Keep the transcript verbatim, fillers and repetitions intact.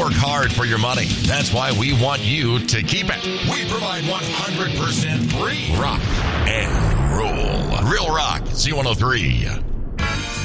work hard for your money. That's why we want you to keep it. We provide one hundred percent free rock and roll. Real Rock, Z one oh three.